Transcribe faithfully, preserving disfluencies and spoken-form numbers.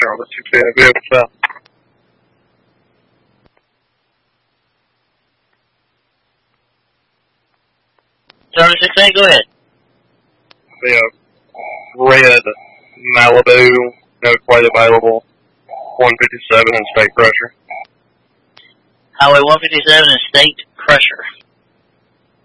pressure on the two ten vehicle south. seven six eight, go ahead. Yeah, red Malibu, no plate available, one fifty-seven in state pressure. Highway one fifty-seven in state pressure.